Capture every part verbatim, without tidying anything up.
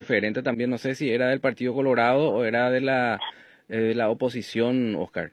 referente también, no sé si era del Partido Colorado o era de la, eh, de la oposición, Oscar.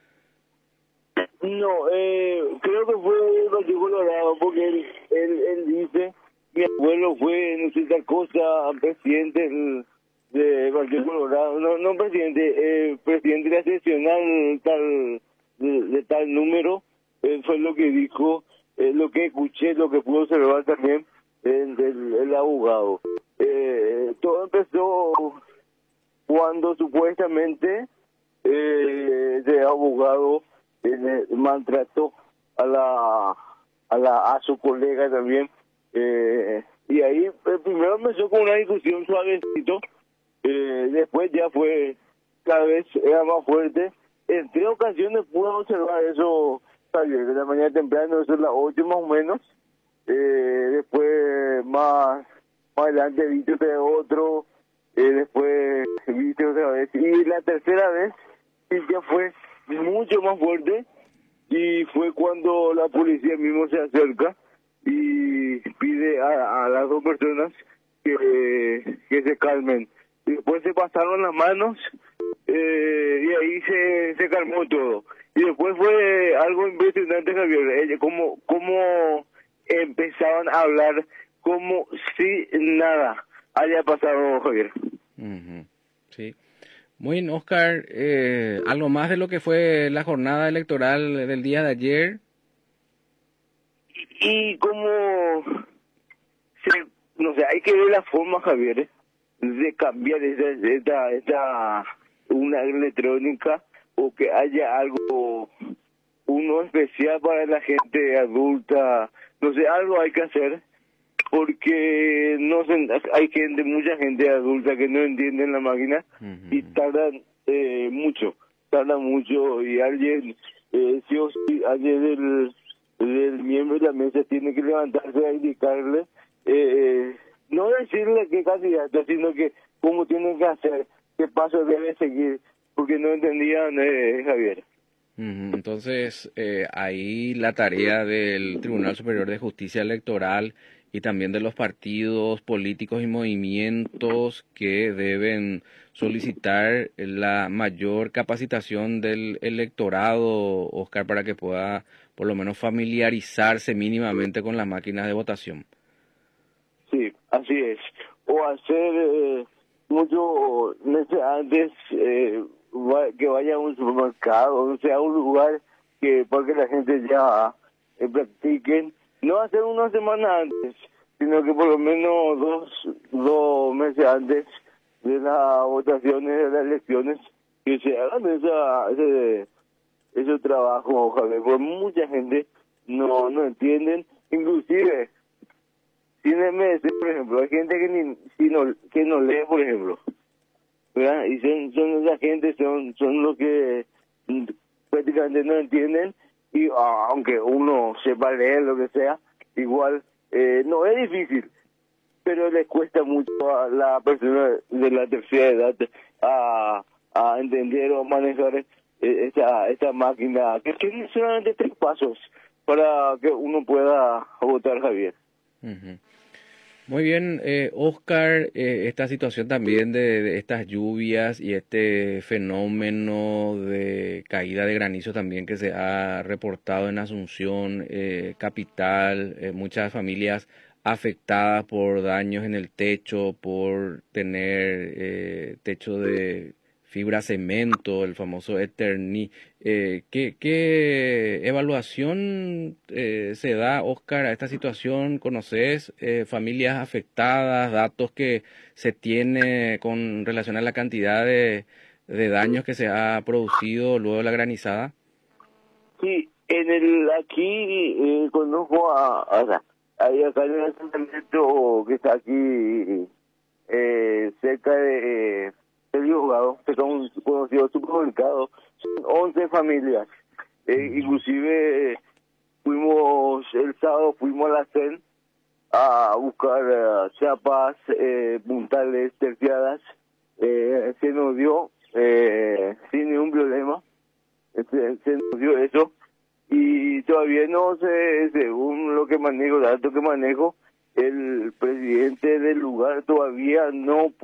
No, eh, creo que fue el Partido Colorado, porque él, él, él dice, mi abuelo fue, no sé, tal cosa, presidente del, del Partido Colorado, no, no presidente, eh, presidente de la seccional tal, de, de tal número, eh, fue lo que dijo, eh, lo que escuché, lo que pude observar también el, el, el abogado. Eh, todo empezó cuando supuestamente eh, ese abogado eh, maltrató a la a la a su colega también, eh, y ahí eh, primero empezó con una discusión suavecito, eh, después ya fue cada vez era más fuerte. En tres ocasiones pude observar eso, Javier, de la mañana temprano, eso es las ocho más o menos, eh, después más más adelante viste otra otro, eh, después viste otra vez, y la tercera vez sí ya fue mucho más fuerte, y fue cuando la policía mismo se acerca y pide a, a las dos personas que, que se calmen. Y después se pasaron las manos, eh, y ahí se, se calmó todo. Y después fue algo impresionante, Javier, eh, como, como empezaban a hablar como si nada haya pasado, Javier. Uh-huh. Sí. Muy bien, Oscar, eh, ¿algo más de lo que fue la jornada electoral del día de ayer? Y como, se, no sé, hay que ver la forma, Javier, de cambiar esta, esta, esta una electrónica, o que haya algo, uno especial para la gente adulta, no sé, algo hay que hacer, porque no se, hay gente, mucha gente adulta que no entiende la máquina, uh-huh, y tardan eh, mucho, tardan mucho, y alguien, eh, sí o sí, alguien del, del miembro de la mesa tiene que levantarse a indicarle, eh, no decirle qué candidato, sino que cómo tiene que hacer, qué paso debe seguir, porque no entendían, eh, Javier. Uh-huh. Entonces, eh, ahí la tarea del Tribunal Superior de Justicia Electoral y también de los partidos políticos y movimientos que deben solicitar la mayor capacitación del electorado, Oscar, para que pueda por lo menos familiarizarse mínimamente con las máquinas de votación. Sí, así es. O hacer eh, mucho meses antes, eh, que vaya a un supermercado, o sea, a un lugar que para que la gente ya eh, practiquen. No hacer una semana antes, sino que por lo menos dos, dos meses antes de las votaciones, de las elecciones, que se hagan esa, ese, ese trabajo, Javier, porque mucha gente no, no entienden, inclusive, sin M S, por ejemplo, hay gente que ni, si no, que no lee, por ejemplo, ¿verdad? Y son, son esa gente, son, son los que prácticamente no entienden, y ah, aunque uno sepa leer lo que sea, igual eh, no es difícil, pero les cuesta mucho a la persona de la tercera edad a, a entender o manejar eh, esa, esa máquina, que tiene solamente tres pasos para que uno pueda votar, Javier. Uh-huh. Muy bien, eh, Oscar, eh, esta situación también de, de estas lluvias y este fenómeno de caída de granizo también que se ha reportado en Asunción, eh, capital, eh, muchas familias afectadas por daños en el techo, por tener eh, techo de fibra cemento, el famoso Eterni. Eh, ¿qué, ¿Qué evaluación eh, se da, Oscar, a esta situación? ¿Conoces eh, familias afectadas, datos que se tiene con relación a la cantidad de, de daños que se ha producido luego de la granizada? Sí, en el aquí eh, conozco a, a, hay acá en el asentamiento que está aquí eh, cerca de... Eh, el abogado, que son un conocido supermercado, son once familias, eh, inclusive eh, fuimos el sábado, fuimos a la C E N a buscar uh, chapas, eh, puntales, terciadas, eh, se nos dio eh, sin ningún problema, se, se nos dio eso, y todavía no sé, según lo que manejo, datos que manejo, el presidente del lugar todavía no